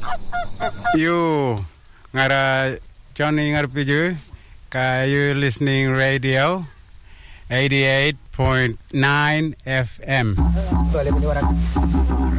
You ngara Johnny ngarpiju you listening radio 88.9 FM.